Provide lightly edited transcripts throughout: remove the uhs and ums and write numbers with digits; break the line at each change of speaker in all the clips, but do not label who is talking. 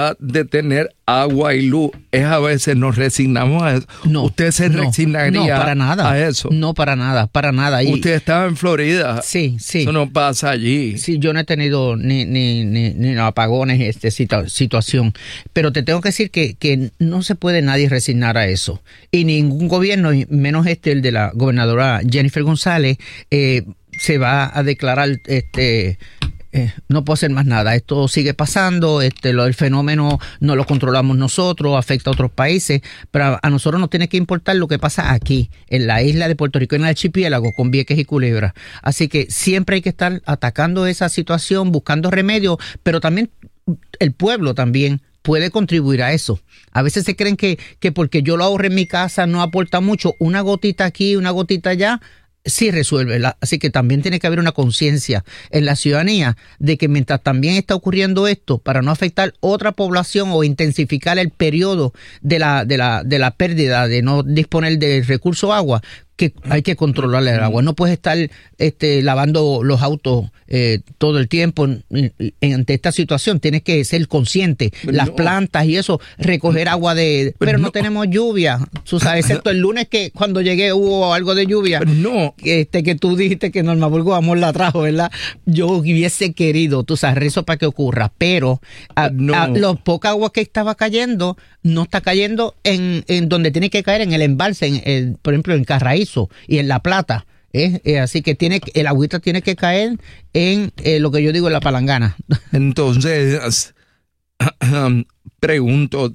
ventaja de tener agua y luz es a veces nos resignamos a eso.
No,
¿Usted se resignaría
para nada,
a eso?
No, para nada.
Usted estaba en Florida.
Sí.
Eso no pasa allí.
Sí, yo no he tenido ni apagones, situación. Pero te tengo que decir que no se puede nadie resignar a eso. Y ningún gobierno, menos el de la gobernadora Jennifer González, se va a declarar no puedo hacer más nada, esto sigue pasando, el fenómeno no lo controlamos nosotros, afecta a otros países, pero a nosotros nos tiene que importar lo que pasa aquí, en la isla de Puerto Rico, en el archipiélago, con Vieques y Culebra. Así que siempre hay que estar atacando esa situación, buscando remedios, pero también el pueblo también puede contribuir a eso. A veces se creen que porque yo lo ahorre en mi casa no aporta mucho, una gotita aquí, una gotita allá, sí resuelve. Así que también tiene que haber una conciencia en la ciudadanía de que mientras también está ocurriendo esto, para no afectar otra población o intensificar el periodo de la pérdida, de no disponer de recurso agua, que hay que controlar el agua. No puedes estar lavando los autos todo el tiempo ante esta situación. Tienes que ser consciente. Las plantas y eso, recoger agua pero no tenemos lluvia. Tú sabes, excepto el lunes que cuando llegué hubo algo de lluvia. Que tú dijiste que Norma Burgos Amor la trajo, ¿verdad? Yo hubiese querido, tú sabes, rezo para que ocurra, pero la poca agua que estaba cayendo no está cayendo en donde tiene que caer, en el embalse, por ejemplo, en Carraízo y en La Plata. Así que el agüita tiene que caer en lo que yo digo, en la palangana.
Entonces, pregunto,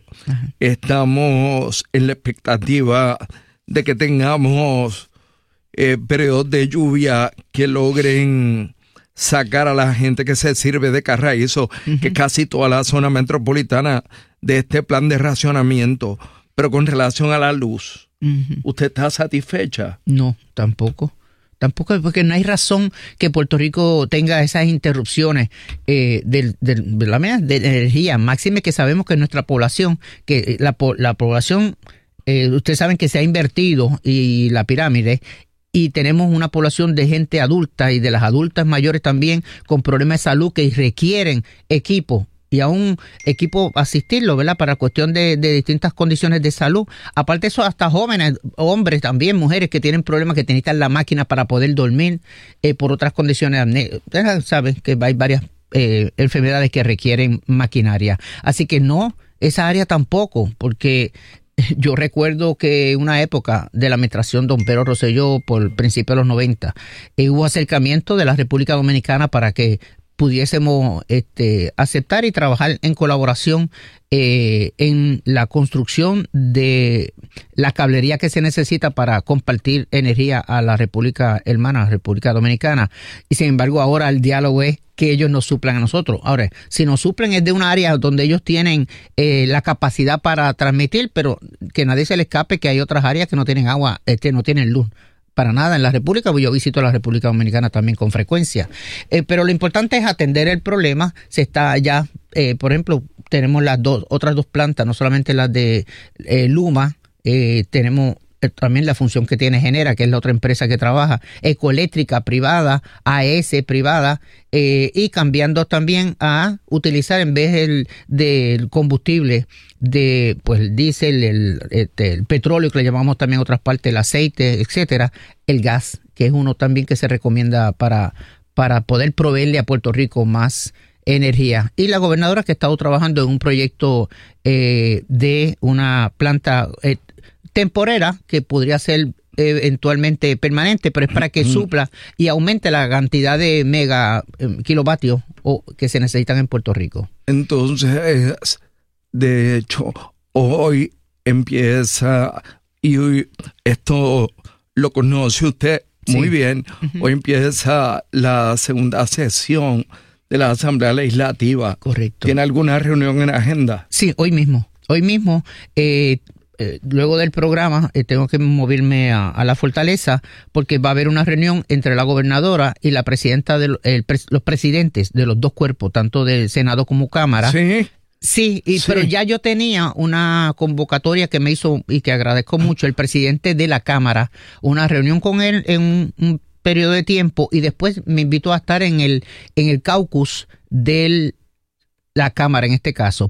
estamos en la expectativa de que tengamos periodos de lluvia que logren sacar a la gente que se sirve de Carraízo, que casi toda la zona metropolitana, de este plan de racionamiento. Pero con relación a la luz, ¿usted está satisfecha?
No, tampoco. Tampoco, porque no hay razón que Puerto Rico tenga esas interrupciones de energía. Máxime que sabemos que nuestra población, que la población, ustedes saben que se ha invertido y la pirámide, y tenemos una población de gente adulta y de las adultas mayores también con problemas de salud que requieren equipo. Y a un equipo asistirlo, ¿verdad? Para cuestión de distintas condiciones de salud. Aparte de eso, hasta jóvenes, hombres también, mujeres que tienen problemas, que necesitan la máquina para poder dormir por otras condiciones. Ustedes saben que hay varias enfermedades que requieren maquinaria. Así que no, esa área tampoco, porque yo recuerdo que en una época de la administración Don Pedro Rosselló, por principios de los 90, hubo acercamiento de la República Dominicana para que pudiésemos aceptar y trabajar en colaboración en la construcción de la cablería que se necesita para compartir energía a la República Hermana, la República Dominicana. Y sin embargo, ahora el diálogo es que ellos nos suplan a nosotros. Ahora, si nos suplen es de un área donde ellos tienen la capacidad para transmitir, pero que nadie se le escape que hay otras áreas que no tienen agua, no tienen luz. Para nada en la República, porque yo visito la República Dominicana también con frecuencia. Pero lo importante es atender el problema. Se está ya, por ejemplo, tenemos las otras dos plantas, no solamente las de Luma, tenemos también la función que tiene Genera, que es la otra empresa que trabaja, Ecoeléctrica privada, AES privada, y cambiando también a utilizar en vez del combustible el diésel, el petróleo, que le llamamos también en otras partes, el aceite, etcétera, el gas, que es uno también que se recomienda para poder proveerle a Puerto Rico más energía. Y la gobernadora que ha estado trabajando en un proyecto de una planta temporera que podría ser eventualmente permanente, pero es para que supla y aumente la cantidad de kilovatios que se necesitan en Puerto Rico.
Entonces, de hecho, hoy empieza, y esto lo conoce usted muy bien, hoy empieza la segunda sesión de la Asamblea Legislativa.
Correcto.
¿Tiene alguna reunión en agenda?
Sí, hoy mismo. Luego del programa tengo que moverme a la Fortaleza porque va a haber una reunión entre la gobernadora y la presidenta los presidentes de los dos cuerpos, tanto del Senado como Cámara. Sí, pero ya yo tenía una convocatoria que me hizo y que agradezco mucho el presidente de la Cámara, una reunión con él en un periodo de tiempo, y después me invitó a estar en el caucus de la Cámara en este caso,